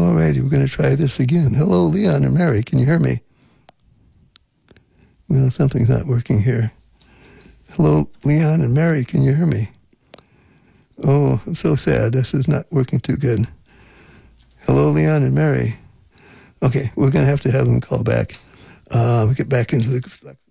All righty, we're going to try this again. Hello, Leon and Mary. Can you hear me? Well, something's not working here. Hello, Leon and Mary. Can you hear me? Oh, I'm so sad. This is not working too good. Hello, Leon and Mary. Okay, we're going to have them call back. We'll get back into the